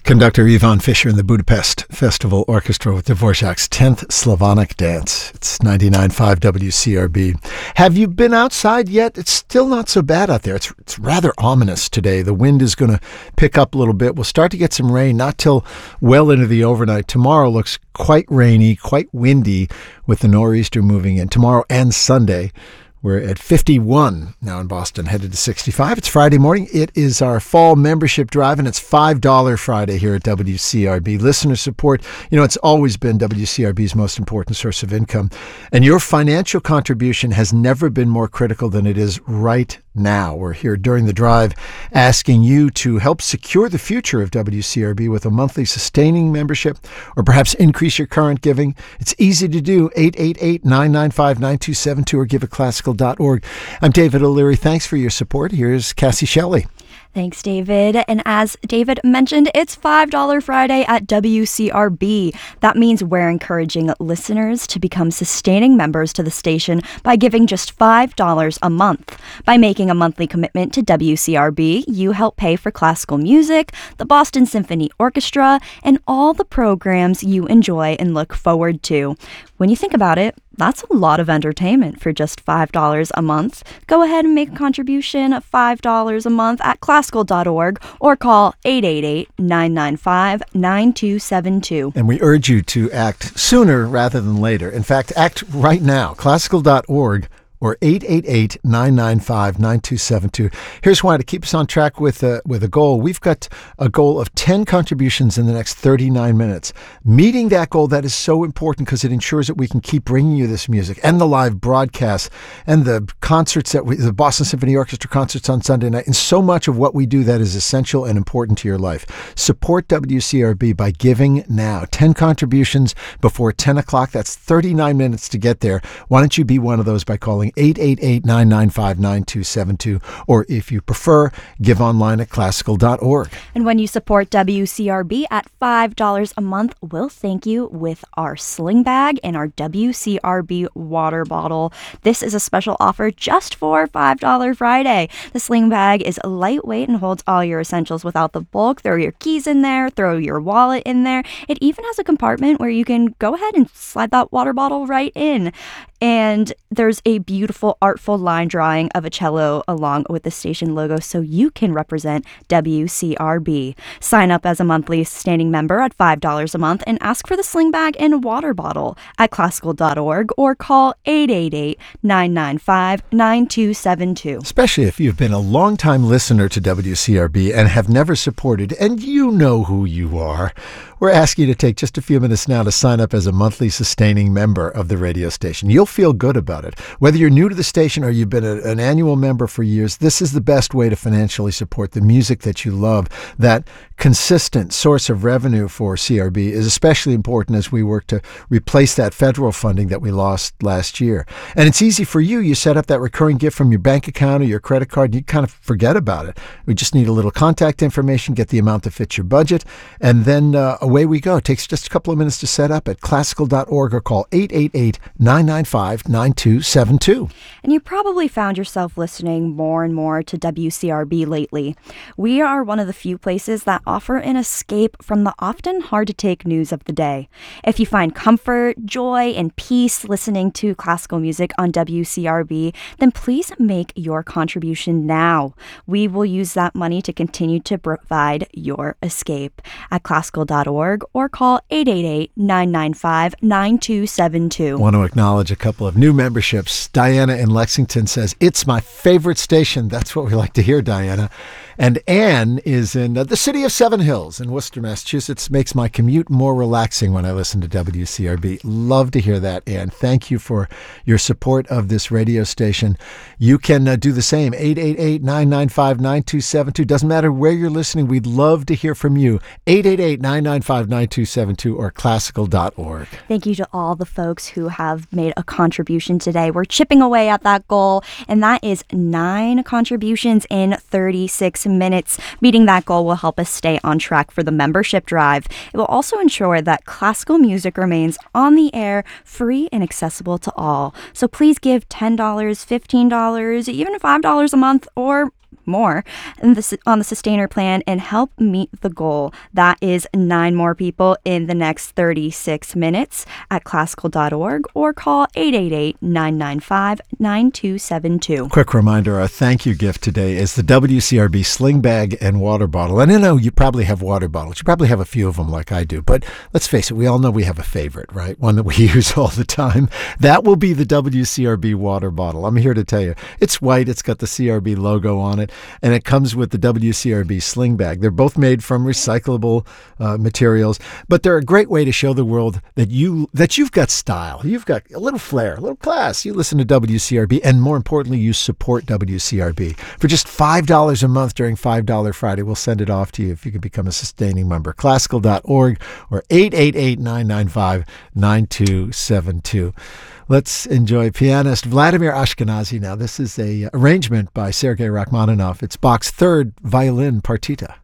Conductor Ivan Fischer in the Budapest Festival Orchestra with Dvorak's 10th Slavonic Dance. It's 99.5 WCRB. Have you been outside yet? It's still not so bad out there. It's rather ominous today. The wind is going to pick up a little bit. We'll start to get some rain, not till well into the overnight. Tomorrow looks quite rainy, quite windy with the nor'easter moving in. Tomorrow and Sunday. We're at 51 now in Boston, headed to 65. It's Friday morning. It is our fall membership drive, and it's $5 Friday here at WCRB. Listener support, it's always been WCRB's most important source of income. And your financial contribution has never been more critical than it is right now. We're here during the drive asking you to help secure the future of WCRB with a monthly sustaining membership, or perhaps increase your current giving. It's easy to do. 888-995-9272 or give at classical.org. I'm David O'Leary. Thanks for your support. Here's Cassie Shelley. Thanks, David. And as David mentioned, it's $5 Friday at WCRB. That means we're encouraging listeners to become sustaining members to the station by giving just $5 a month. By making a monthly commitment to WCRB, you help pay for classical music, the Boston Symphony Orchestra, and all the programs you enjoy and look forward to. When you think about it, that's a lot of entertainment for just $5 a month. Go ahead and make a contribution of $5 a month at classical.org or call 888-995-9272. And we urge you to act sooner rather than later. In fact, act right now. Classical.org or 888-995-9272. Here's why, to keep us on track with a goal. We've got a goal of 10 contributions in the next 39 minutes. Meeting that goal, that is so important because it ensures that we can keep bringing you this music and the live broadcasts and the concerts the Boston Symphony Orchestra concerts on Sunday night, and so much of what we do that is essential and important to your life. Support WCRB by giving now. 10 contributions before 10 o'clock. That's 39 minutes to get there. Why don't you be one of those by calling 888-995-9272, or if you prefer, give online at classical.org. And when you support WCRB at $5 a month, we'll thank you with our sling bag and our WCRB water bottle. This is a special offer just for $5 Friday. The sling bag is lightweight and holds all your essentials without the bulk. Throw your keys in there, throw your wallet in there. It even has a compartment where you can go ahead and slide that water bottle right in. And there's a beautiful, artful line drawing of a cello along with the station logo so you can represent WCRB. Sign up as a monthly sustaining member at $5 a month and ask for the sling bag and water bottle at classical.org or call 888-995-9272. Especially if you've been a longtime listener to WCRB and have never supported, and you know who you are. We're asking you to take just a few minutes now to sign up as a monthly sustaining member of the radio station. You'll feel good about it. Whether you're new to the station or you've been an annual member for years, this is the best way to financially support the music that you love. That consistent source of revenue for CRB is especially important as we work to replace that federal funding that we lost last year. And it's easy for you. You set up that recurring gift from your bank account or your credit card, and you kind of forget about it. We just need a little contact information, get the amount that fits your budget, and then away we go. It takes just a couple of minutes to set up at classical.org or call 888-995-9272. And you probably found yourself listening more and more to WCRB lately. We are one of the few places that offer an escape from the often hard-to-take news of the day. If you find comfort, joy, and peace listening to classical music on WCRB, then please make your contribution now. We will use that money to continue to provide your escape at classical.org or call 888-995-9272. I want to acknowledge a couple of new memberships. Diana in Lexington says, "It's my favorite station." That's what we like to hear, Diana. And Anne is in the city of Seven Hills in Worcester, Massachusetts. Makes my commute more relaxing when I listen to WCRB. Love to hear that, Anne. Thank you for your support of this radio station. You can do the same, 888-995-9272. Doesn't matter where you're listening. We'd love to hear from you. 888-995-9272 or classical.org. Thank you to all the folks who have made a contribution today. We're chipping away at that goal, and that is 9 contributions in 36 minutes. Meeting that goal will help us stay on track for the membership drive. It will also ensure that classical music remains on the air, free and accessible to all. So please give $10, $15, even $5 a month, or more on the Sustainer plan and help meet the goal. That is 9 more people in the next 36 minutes at classical.org or call 888-995-9272. Quick reminder, our thank you gift today is the WCRB sling bag and water bottle. And I know you probably have water bottles. You probably have a few of them like I do. But let's face it, we all know we have a favorite, right? One that we use all the time. That will be the WCRB water bottle. I'm here to tell you. It's white. It's got the CRB logo on it. And it comes with the WCRB sling bag. They're both made from recyclable materials. But they're a great way to show the world that you've got style. You've got a little flair, a little class. You listen to WCRB. And more importantly, you support WCRB. For just $5 a month during $5 Friday, we'll send it off to you if you can become a sustaining member. Classical.org or 888-995-9272. Let's enjoy pianist Vladimir Ashkenazy now. This is a arrangement by Sergei Rachmaninoff. It's Bach's third violin partita.